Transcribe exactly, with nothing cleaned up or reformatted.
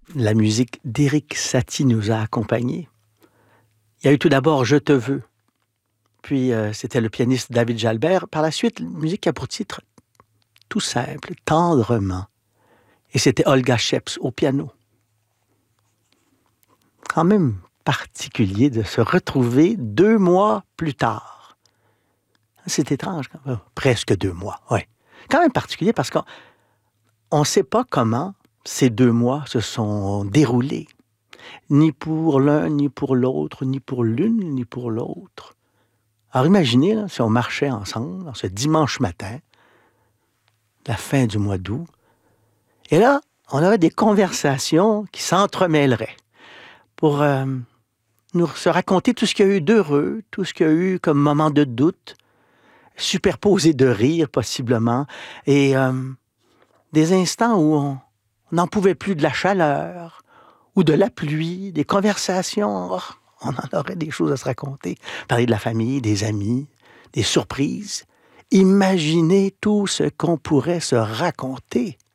La musique d'Éric Satie nous a accompagnés. Il y a eu tout d'abord « Je te veux ». Puis, euh, c'était le pianiste David Jalbert. Par la suite, la musique qui a pour titre tout simple, « Tendrement ». Et c'était Olga Sheps au piano. Quand même particulier de se retrouver deux mois plus tard. C'est étrange, quand même. Presque deux mois, oui. Quand même particulier parce qu'on ne sait pas comment ces deux mois se sont déroulés. Ni pour l'un, ni pour l'autre, ni pour l'une, ni pour l'autre. Alors imaginez, là, si on marchait ensemble, ce dimanche matin, la fin du mois d'août, et là, on aurait des conversations qui s'entremêleraient pour euh, nous se raconter tout ce qu'il y a eu d'heureux, tout ce qu'il y a eu comme moment de doute, superposé de rire possiblement, et euh, des instants où on n'en pouvait plus de la chaleur, ou de la pluie, des conversations. Oh, on en aurait des choses à se raconter. Parler de la famille, des amis, des surprises. Imaginez tout ce qu'on pourrait se raconter.